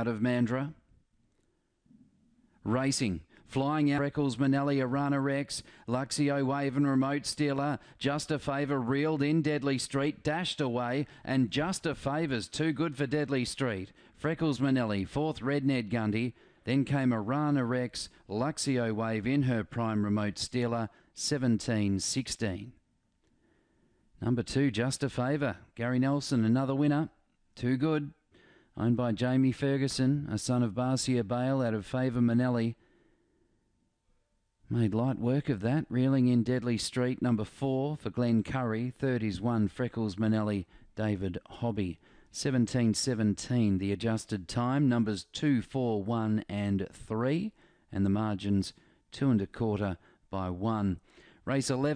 out of Mandurah. Racing. Flying out, Freckles, Manelli, Arana Rex, Luxio Wave and Remote Stealer. Just a Favour reeled in Deadly Street, dashed away, and Just a Favour's too good for Deadly Street. Freckles, Manelli, fourth Red Ned Gundy. Then came Arana Rex, Luxio Wave in her prime, Remote Stealer, 17-16. Number 2, Just a Favour. Gary Nelson, another winner. Too good. Owned by Jamie Ferguson, a son of Barcia Bale out of Favour Manelli. Made light work of that, reeling in Deadly Street. Number 4 for Glenn Curry. Third is 1, Freckles, Manelli, David Hobby. 17-17, the adjusted time. Numbers 2, 4, 1 and 3. And the margins 2 1/4 by 1. Race 11.